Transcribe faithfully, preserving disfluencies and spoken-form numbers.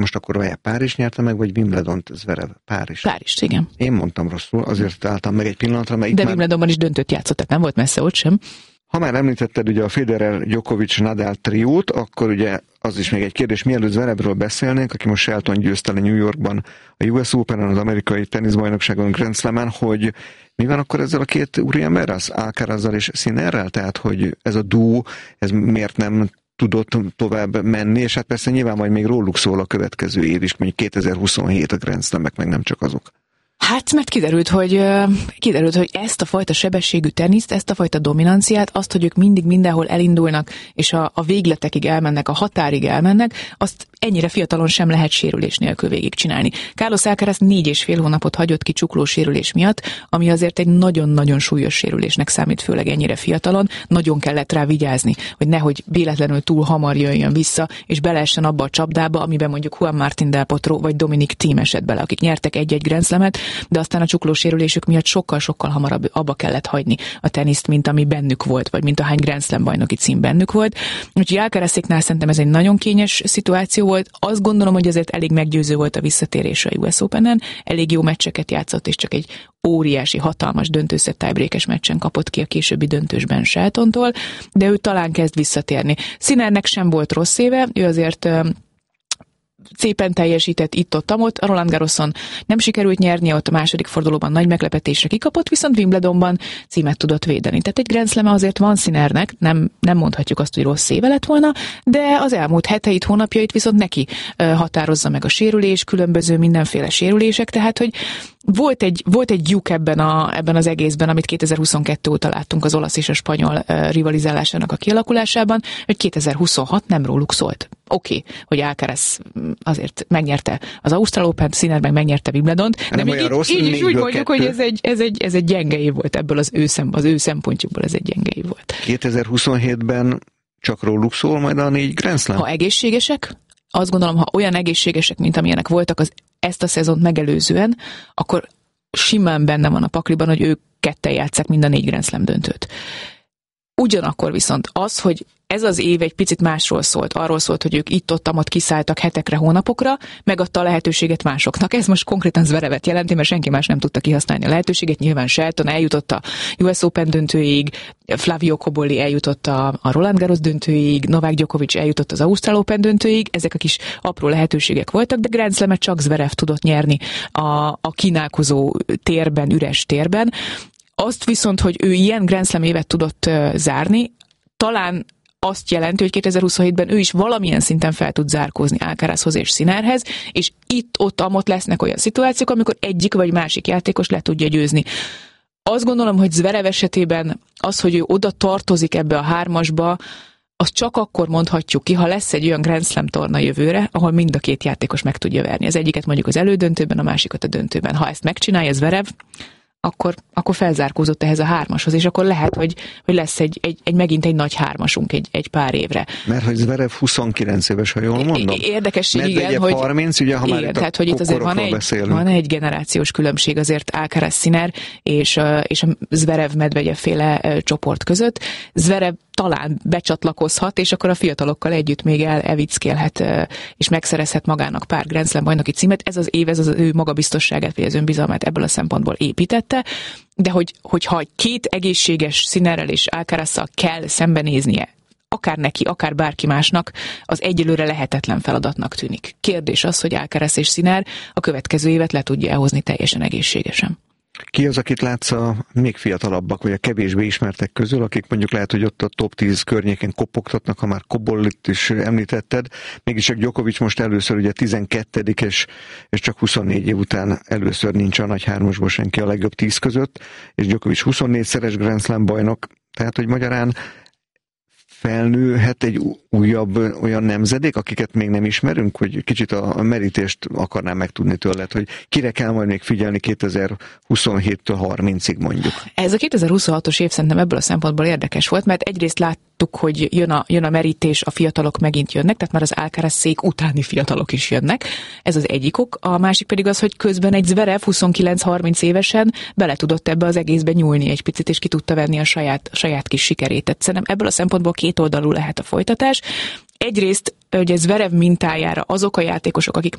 most akkor Párizs nyerte meg, vagy Wimbledont, Zverev? Párizs. Párizs, igen. Én mondtam rosszul, azért álltam meg egy pillanatra, mert De már... Wimbledonban is döntőt játszott, tehát nem volt messze ott sem. Ha már említetted ugye a Federer, Djokovic, Nadal triót, akkor ugye az is még egy kérdés, mielőtt Zverevről beszélnénk, aki most Shelton győzte le New Yorkban a U S Openen, az amerikai teniszbajnokságon, Grand Slamen, hogy mi van akkor ezzel a két úriemberrel, az Alcarazzal és Sinnerrel? Tehát, hogy ez a duó, ez miért nem tudott tovább menni, és hát persze nyilván majd még róluk szól a következő év is, mondjuk kétezer-huszonhét a Grand Slamek, meg nem csak azok. Hát, mert kiderült, hogy kiderült, hogy ezt a fajta sebességű teniszt, ezt a fajta dominanciát, azt, hogy ők mindig mindenhol elindulnak, és a, a végletekig elmennek, a határig elmennek, azt ennyire fiatalon sem lehet sérülés nélkül végigcsinálni. Carlos Alcaraz négy és fél hónapot hagyott ki csukló sérülés miatt, ami azért egy nagyon-nagyon súlyos sérülésnek számít, főleg ennyire fiatalon. Nagyon kellett rá vigyázni, hogy nehogy véletlenül túl hamar jöjjön vissza, és beleessen abba a csapdába, amiben mondjuk Juan Martín del Potro vagy Dominic Thiem esett bele, akik nyertek egy-egy Grand Slamet, de aztán a csuklósérülésük miatt sokkal-sokkal hamarabb abba kellett hagyni a teniszt, mint ami bennük volt, vagy mint ahány Grand Slam bajnoki cím bennük volt. Úgyhogy Alcarazéknál szerintem ez egy nagyon kényes szituáció volt. Azt gondolom, hogy azért elég meggyőző volt a visszatérése a U S Openen, elég jó meccseket játszott, és csak egy óriási, hatalmas döntőszett tiebreakes meccsen kapott ki a későbbi döntősben Sheltontól, de ő talán kezd visszatérni. Sinnernek sem volt rossz éve, ő azért szépen teljesített itt-ott-amott, a Roland Garroson nem sikerült nyernie, ott a második fordulóban nagy meglepetésre kikapott, viszont Wimbledonban címet tudott védeni. Tehát egy Grand Slam azért van Sinnernek, nem, nem mondhatjuk azt, hogy rossz éve lett volna, de az elmúlt heteit, hónapjait viszont neki határozza meg a sérülés, különböző mindenféle sérülések, tehát hogy Volt egy, volt egy lyuk ebben, a, ebben az egészben, amit kétezer-huszonkettő óta láttunk az olasz és a spanyol uh, rivalizálásának a kialakulásában, hogy kétezer-huszonhat nem róluk szólt. Oké, okay, hogy Alcaraz azért megnyerte az Ausztrál Opent, Sinner meg megnyerte Wimbledont, de még így, rossz, így is úgy mondjuk, kettő. hogy ez egy, ez, egy, ez egy gyenge év volt ebből az ő, szem, az ő szempontjukból, ez egy gyenge év volt. kétezer-huszonhétben csak róluk szól majd a négy Grand Slam? Ha egészségesek, azt gondolom, ha olyan egészségesek, mint amilyenek voltak az ezt a szezont megelőzően, akkor simán benne van a pakliban, hogy ők ketten játsszák mind a négy Grand Slam döntőt. Ugyanakkor viszont az, hogy ez az év egy picit másról szólt, arról szólt, hogy ők itt-ott-amott kiszálltak hetekre, hónapokra, megadta a lehetőséget másoknak. Ez most konkrétan Zverevet jelenti, mert senki más nem tudta kihasználni a lehetőséget. Nyilván Shelton eljutott a U S Open döntőig, Flavio Cobolli eljutott a, a Roland Garros döntőig, Novák Djokovic eljutott az Ausztrál Open döntőig. Ezek a kis apró lehetőségek voltak, de Grand Slamet csak Zverev tudott nyerni a, a kínálkozó térben, üres térben. Azt viszont, hogy ő ilyen Grand Slam évet tudott uh, zárni, talán azt jelenti, hogy kétezer-huszonhétben ő is valamilyen szinten fel tud zárkózni Alcarazhoz és Sinnerhez, és itt-ott-amott lesznek olyan szituációk, amikor egyik vagy másik játékos le tudja győzni. Azt gondolom, hogy Zverev esetében az, hogy ő oda tartozik ebbe a hármasba, azt csak akkor mondhatjuk ki, ha lesz egy olyan Grand Slam torna jövőre, ahol mind a két játékos meg tudja verni. Az egyiket mondjuk az elődöntőben, a másikat a döntőben. Ha ezt megcsinálja Zverev, akkor, akkor felzárkózott ehhez a hármashoz, és akkor lehet, hogy, hogy lesz egy, egy, egy megint egy nagy hármasunk egy, egy pár évre. Mert hogy Zverev huszonkilenc éves, ha jól mondom? Érdekesség, igen, hogy, harminc, ugye, ha igen, már tehát, hogy itt azért van egy, van egy generációs különbség azért Alcaraz Sinner és, és a Zverev Medvegyev féle csoport között. Zverev talán becsatlakozhat, és akkor a fiatalokkal együtt még el evickélhet, és megszerezhet magának pár Grand Slam bajnoki címet. Ez az év, ez az ő magabiztosságát, vagy az önbizalmát ebből a szempontból építette, de hogy, hogyha két egészséges Sinnerrel és Alcarazzal kell szembenéznie, akár neki, akár bárki másnak, az egyelőre lehetetlen feladatnak tűnik. Kérdés az, hogy Alcaraz és Sinner a következő évet le tudja elhozni teljesen egészségesen. Ki az, akit látsz a még fiatalabbak, vagy a kevésbé ismertek közül, akik mondjuk lehet, hogy ott a top tíz környéken kopogtatnak, ha már Cobollit is említetted, mégis csak Djokovic most először ugye tizenkettedik és, és csak huszonnégy év után először nincs a nagy hármasból senki a legjobb tíz között, és Djokovic huszonnégyszeres Grand Slam bajnok, tehát, hogy magyarán felnőhet egy újabb olyan nemzedék, akiket még nem ismerünk, hogy kicsit a merítést akarnám megtudni tőled, hogy kire kell majd még figyelni kétezer-huszonhéttől harmincig mondjuk. Ez a kétezer-huszonhatos év szerintem ebből a szempontból érdekes volt, mert egyrészt láttuk, hogy jön a, jön a merítés, a fiatalok megint jönnek, tehát már az Alcaraz-szék utáni fiatalok is jönnek. Ez az egyik ok. A másik pedig az, hogy közben egy Zverev huszonkilenc-harminc évesen bele tudott ebbe az egészbe nyúlni egy picit, és ki tudta venni a saját, a saját kis sikerét. Tehát szerintem ebből a szempontból két oldalú lehet a folytatás. egyrészt ugye Zverev mintájára azok a játékosok, akik